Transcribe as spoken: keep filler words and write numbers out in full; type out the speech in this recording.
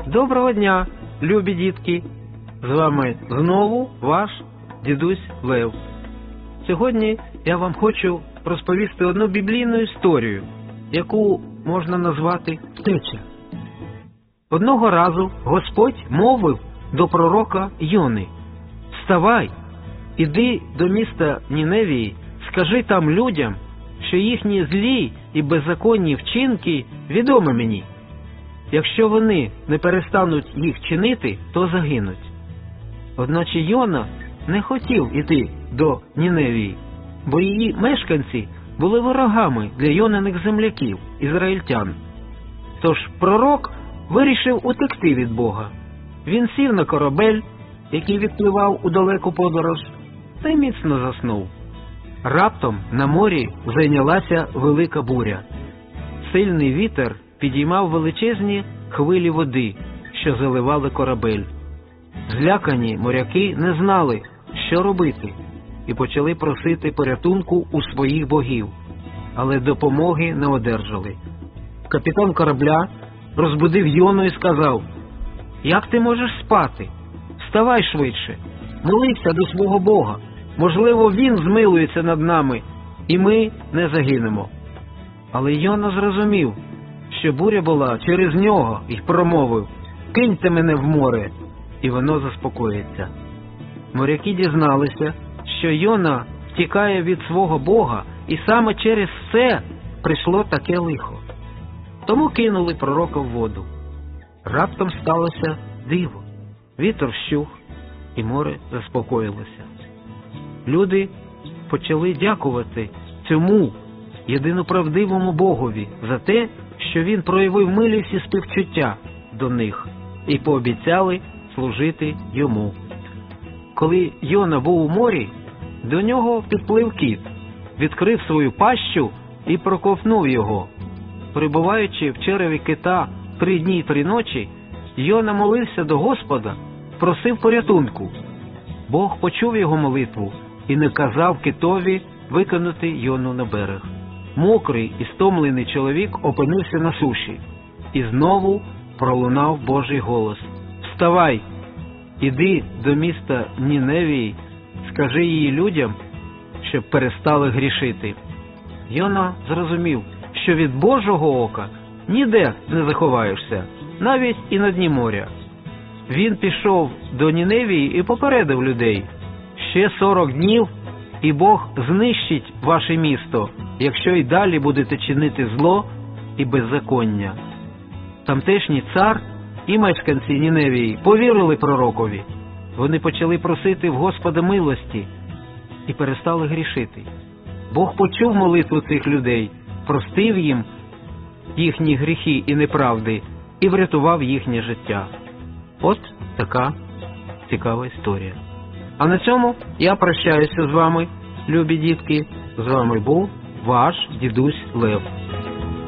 Доброго дня, любі дітки! З вами знову ваш дідусь Лев. Сьогодні я вам хочу розповісти одну біблійну історію, яку можна назвати «Втеча». Одного разу Господь мовив до пророка Йони: «Вставай, іди до міста Ніневії, скажи там людям, що їхні злі і беззаконні вчинки відомі мені. Якщо вони не перестануть їх чинити, то загинуть». Одначе Йона не хотів іти до Ніневії, бо її мешканці були ворогами для Йониних земляків, ізраїльтян. Тож пророк вирішив утекти від Бога. Він сів на корабель, який відпливав у далеку подорож, та й міцно заснув. Раптом на морі зайнялася велика буря. Сильний вітер підіймав величезні хвилі води, що заливали корабель. Злякані моряки не знали, що робити, і почали просити порятунку у своїх богів, але допомоги не одержали. Капітан корабля розбудив Йону і сказав: «Як ти можеш спати? Вставай швидше, молися до свого Бога. Можливо, Він змилується над нами, і ми не загинемо». Але Йона зрозумів, що буря була через нього, і промовив: «Киньте мене в море, і воно заспокоїться». Моряки дізналися, що Йона втікає від свого Бога, і саме через це прийшло таке лихо. Тому кинули пророка в воду. Раптом сталося диво. Вітер вщух, і море заспокоїлося. Люди почали дякувати цьому єдиноправдивому Богові за те, що він проявив милість і співчуття до них, і пообіцяли служити йому. Коли Йона був у морі, до нього підплив кіт, відкрив свою пащу і проковтнув його. Перебуваючи в череві кита три дні й три ночі, Йона молився до Господа, просив порятунку. Бог почув його молитву і наказав китові викинути Йону на берег. Мокрий і стомлений чоловік опинився на суші, і знову пролунав Божий голос: «Вставай, іди до міста Ніневії, скажи її людям, щоб перестали грішити». Йона зрозумів, що від Божого ока ніде не заховаєшся, навіть і на дні моря. Він пішов до Ніневії і попередив людей: «Ще сорок днів, і Бог знищить ваше місто, якщо й далі будете чинити зло і беззаконня». Тамтешній цар і мешканці Ніневії повірили пророкові. Вони почали просити в Господа милості і перестали грішити. Бог почув молитву цих людей, простив їм їхні гріхи і неправди і врятував їхнє життя. От така цікава історія. А на цьому я прощаюся з вами, любі дітки. З вами був ваш дідусь Лев.